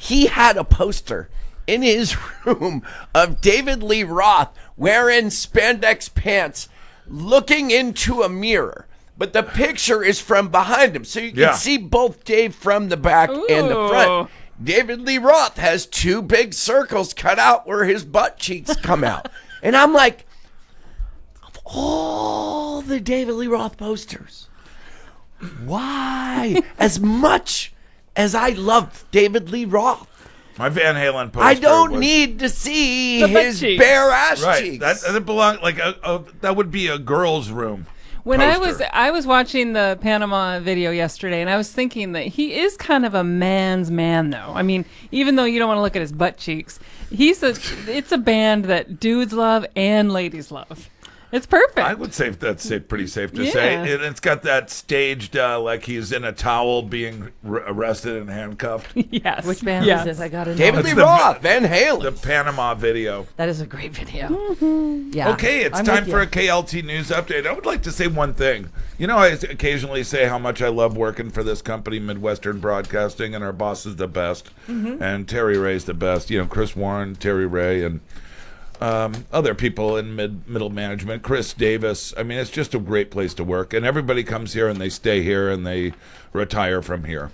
he had a poster in his room of David Lee Roth wearing spandex pants looking into a mirror. But the picture is from behind him, so you can see both Dave from the back and the front. David Lee Roth has two big circles cut out where his butt cheeks come out. And I'm like, of all the David Lee Roth posters, why? As much as I love David Lee Roth, my Van Halen poster. I don't need to see his bare ass cheeks. That belong like that would be a girl's room. When poster. I was watching the Panama video yesterday, and I was thinking that he is kind of a man's man, though. I mean, even though you don't want to look at his butt cheeks, it's a band that dudes love and ladies love. It's perfect. I would say that's pretty safe to say. And it's got that staged, like he's in a towel being arrested and handcuffed. Yes. Which band is this? I got to know. David Lee Roth, Van Halen. The Panama video. That is a great video. Mm-hmm. Yeah. Okay, it's time for a KLT news update. I would like to say one thing. You know, I occasionally say how much I love working for this company, Midwestern Broadcasting, and our boss is the best. Mm-hmm. And Terry Ray's the best. You know, Chris Warren, Terry Ray, and other people in middle management, Chris Davis. I mean, it's just a great place to work, and everybody comes here and they stay here and they retire from here.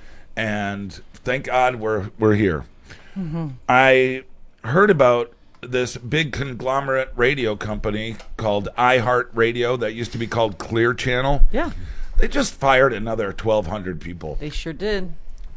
And thank God we're here. Mm-hmm. I heard about this big conglomerate radio company called iHeartRadio that used to be called Clear Channel. Yeah, they just fired another 1,200 people. They sure did.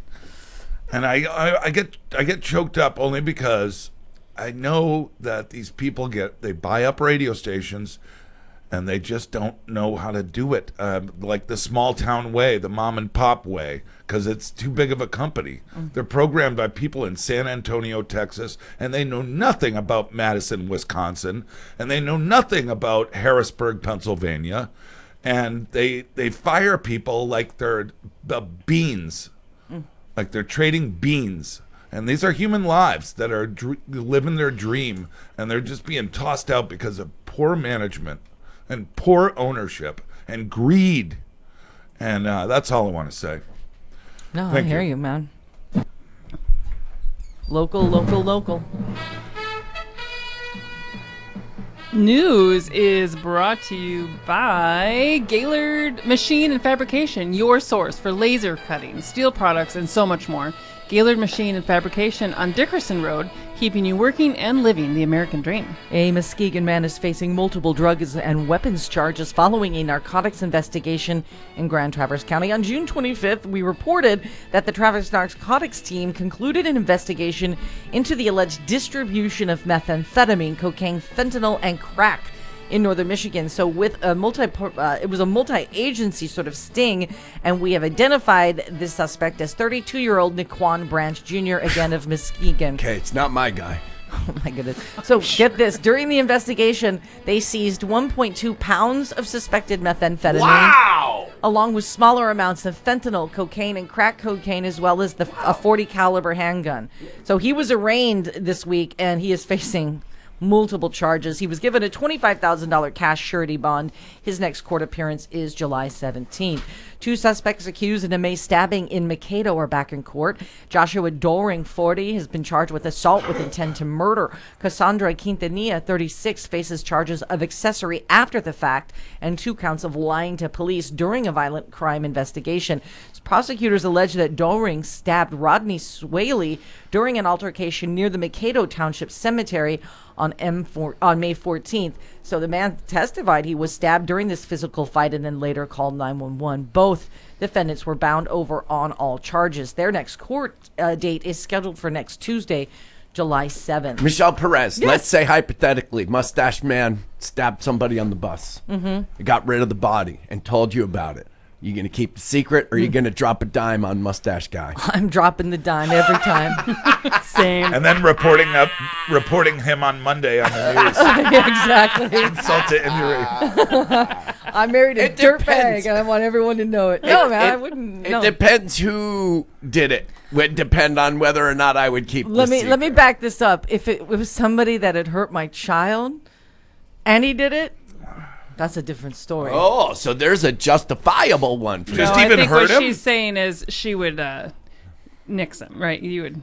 And I get choked up only because I know that these people they buy up radio stations and they just don't know how to do it, like the small town way, the mom and pop way, because it's too big of a company. Mm-hmm. They're programmed by people in San Antonio, Texas, and they know nothing about Madison, Wisconsin, and they know nothing about Harrisburg, Pennsylvania, and they fire people like they're beans, like they're trading beans. And these are human lives that are living their dream, and they're just being tossed out because of poor management and poor ownership and greed. And that's all I want to say. No, I hear you, man. Local. News is brought to you by Gaylord Machine and Fabrication, your source for laser cutting, steel products, and so much more. Gaylord Machine and Fabrication on Dickerson Road, keeping you working and living the American dream. A Muskegon man is facing multiple drugs and weapons charges following a narcotics investigation in Grand Traverse County. On June 25th, we reported that the Traverse Narcotics team concluded an investigation into the alleged distribution of methamphetamine, cocaine, fentanyl, and crack in northern Michigan. So with a it was a multi-agency sort of sting, and we have identified this suspect as 32-year-old Naquan Branch Jr., again of Muskegon. Okay, it's not my guy. Oh my goodness. So get this. During the investigation, they seized 1.2 pounds of suspected methamphetamine. Wow! Along with smaller amounts of fentanyl, cocaine, and crack cocaine, as well as a 40 caliber handgun. So he was arraigned this week, and he is facing multiple charges. He was given a $25,000 cash surety bond. His next court appearance is July 17th. Two suspects accused in a May stabbing in Mankato are back in court. Joshua Doring, 40, has been charged with assault with intent to murder. Cassandra Quintanilla, 36, faces charges of accessory after the fact and 2 counts of lying to police during a violent crime investigation. Prosecutors allege that Doring stabbed Rodney Swaley during an altercation near the Mankato Township Cemetery on May 14th. So the man testified he was stabbed during this physical fight and then later called 911. Both defendants were bound over on all charges. Their next court date is scheduled for next Tuesday, July 7th. Michelle Perez, let's say hypothetically, mustache man stabbed somebody on the bus. Mm-hmm. Got rid of the body and told you about it. You going to keep the secret, or are you going to drop a dime on mustache guy? I'm dropping the dime every time. Same. And then reporting him on Monday on the news. Exactly. Insult to injury. I married a dirtbag, and I want everyone to know it. No, man, I wouldn't. It depends who did it. Would depend on whether or not I would keep the secret. Let me back this up. If it was somebody that had hurt my child, and he did it, that's a different story. Oh, so there's a justifiable one. Just even I think hurt what him? she's saying is she would nix him, right? You would.